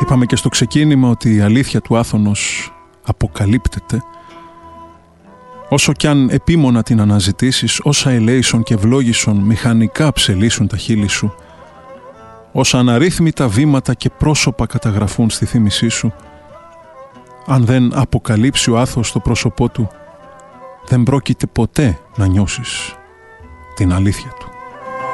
Είπαμε και στο ξεκίνημα ότι η αλήθεια του Άθωνος αποκαλύπτεται. Όσο κι αν επίμονα την αναζητήσεις, όσα ελέησον και ευλόγησον μηχανικά ψελίσουν τα χείλη σου, όσα αναρρύθμιτα βήματα και πρόσωπα καταγραφούν στη θύμησή σου, αν δεν αποκαλύψει ο Άθος το πρόσωπό του, δεν πρόκειται ποτέ να νιώσεις την αλήθεια του.